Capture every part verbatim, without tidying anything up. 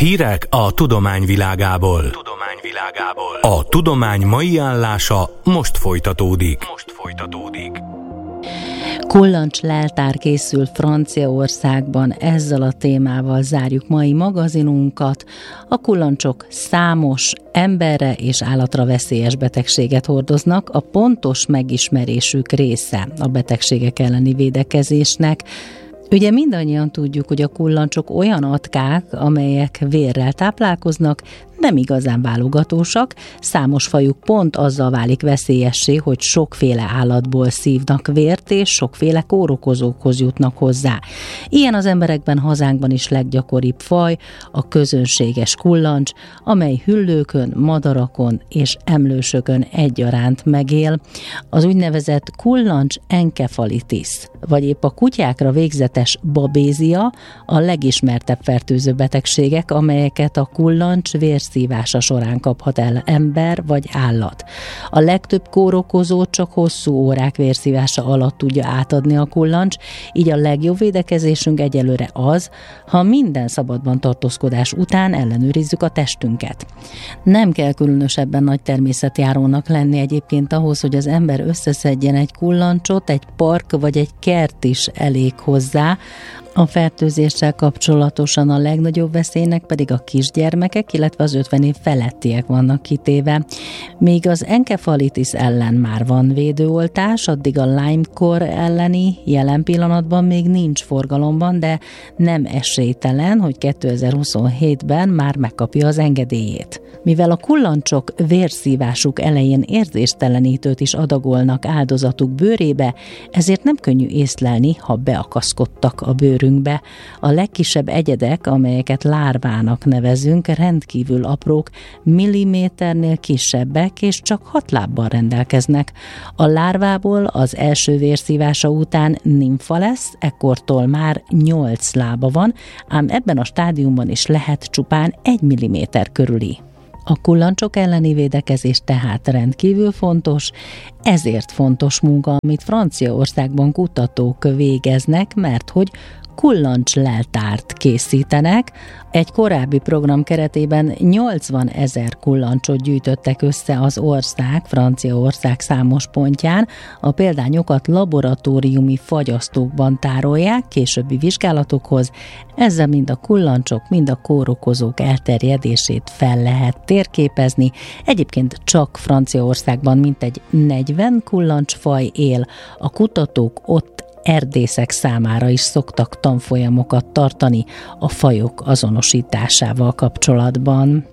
Hírek a tudomány világából. Tudomány világából. A tudomány mai állása most folytatódik. Most folytatódik. Kullancsleltár készül Franciaországban, ezzel a témával zárjuk mai magazinunkat. A kullancsok számos emberre és állatra veszélyes betegséget hordoznak, a pontos megismerésük része a betegségek elleni védekezésnek. Ugye mindannyian tudjuk, hogy a kullancsok olyan atkák, amelyek vérrel táplálkoznak, nem igazán válogatósak, számos fajuk pont azzal válik veszélyessé, hogy sokféle állatból szívnak vért, és sokféle kórokozókhoz jutnak hozzá. Ilyen az emberekben hazánkban is leggyakoribb faj, a közönséges kullancs, amely hüllőkön, madarakon és emlősökön egyaránt megél. Az úgynevezett kullancs enkefalitis, vagy épp a kutyákra végzetes babézia a legismertebb fertőző betegségek, amelyeket a kullancs vérszívása során kaphat el ember vagy állat. A legtöbb kórokozót csak hosszú órák vérszívása alatt tudja átadni a kullancs, így a legjobb védekezésünk egyelőre az, ha minden szabadban tartózkodás után ellenőrizzük a testünket. Nem kell különösebben nagy természetjárónak lenni egyébként ahhoz, hogy az ember összeszedjen egy kullancsot, egy park vagy egy kert is elég hozzá. A fertőzéssel kapcsolatosan a legnagyobb veszélynek pedig a kisgyermekek, illetve az ötven év felettiek vannak kitéve. Míg az enkefalitis ellen már van védőoltás, addig a Lyme-kór elleni jelen pillanatban még nincs forgalomban, de nem esélytelen, hogy kétezer-huszonhétben már megkapja az engedélyét. Mivel a kullancsok vérszívásuk elején érzéstelenítőt is adagolnak áldozatuk bőrébe, ezért nem könnyű észlelni, ha beakaszkodtak a bőrünkbe. A legkisebb egyedek, amelyeket lárvának nevezünk, rendkívül aprók, milliméternél kisebbek, és csak hat lábbal rendelkeznek. A lárvából az első vérszívása után nimfa lesz, ekkortól már nyolc lába van, ám ebben a stádiumban is lehet csupán egy milliméter körüli. A kullancsok elleni védekezés tehát rendkívül fontos, ezért fontos munka, amit Franciaországban kutatók végeznek, mert hogy kullancsleltárt készítenek. Egy korábbi program keretében nyolcvanezer kullancsot gyűjtöttek össze az ország, Franciaország számos pontján. A példányokat laboratóriumi fagyasztókban tárolják későbbi vizsgálatokhoz. Ezzel mind a kullancsok, mind a kórokozók elterjedését fel lehet térképezni. Egyébként csak Franciaországban mintegy negyven kullancsfaj él. A kutatók ott erdészek számára is szoktak tanfolyamokat tartani a fajok azonosításával kapcsolatban.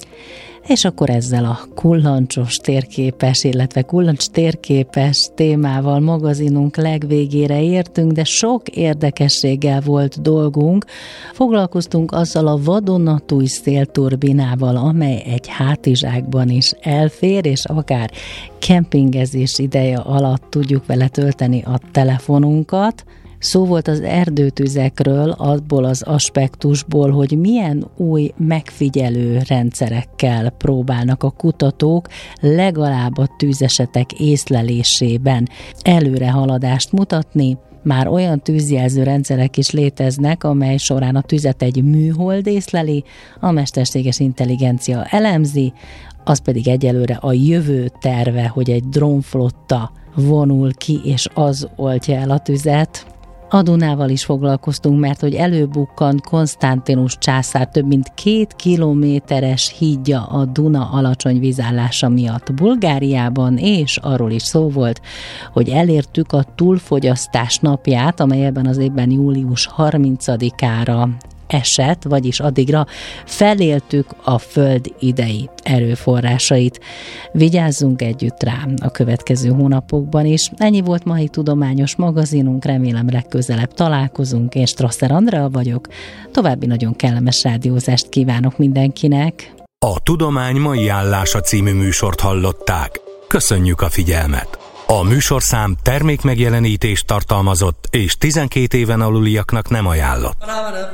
És akkor ezzel a kullancsos térképes, illetve kullancs térképes témával magazinunk legvégére értünk, de sok érdekességgel volt dolgunk. Foglalkoztunk azzal a vadonatúj szélturbinával, amely egy hátizsákban is elfér, és akár kempingezés ideje alatt tudjuk vele tölteni a telefonunkat. Szó volt az erdőtüzekről, abból az aspektusból, hogy milyen új megfigyelő rendszerekkel próbálnak a kutatók legalább a tűzesetek észlelésében előrehaladást mutatni. Már olyan tűzjelző rendszerek is léteznek, amely során a tüzet egy műhold észleli, a mesterséges intelligencia elemzi, az pedig egyelőre a jövő terve, hogy egy drónflotta vonul ki, és az oltja el a tüzet. A Dunával is foglalkoztunk, mert hogy előbukkant Konstantinus császár több mint két kilométeres hídja a Duna alacsony vízállása miatt Bulgáriában, és arról is szó volt, hogy elértük a túlfogyasztás napját, amely ebben az évben július harmincadikára esett, vagyis addigra feléltük a Föld idei erőforrásait. Vigyázzunk együtt rá a következő hónapokban is. Ennyi volt mai tudományos magazinunk, remélem legközelebb találkozunk. Én Strasser Andrea vagyok. További nagyon kellemes rádiózást kívánok mindenkinek. A Tudomány mai állása című műsort hallották. Köszönjük a figyelmet! A műsorszám termékmegjelenítést tartalmazott és tizenkét éven aluliaknak nem ajánlott.